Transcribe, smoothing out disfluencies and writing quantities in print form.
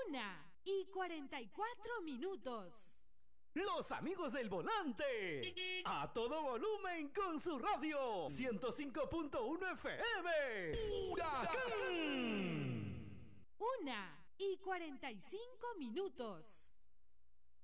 1:44. Los amigos del volante. A todo volumen con su radio. 105.1 FM. ¡Huracán! 1:45.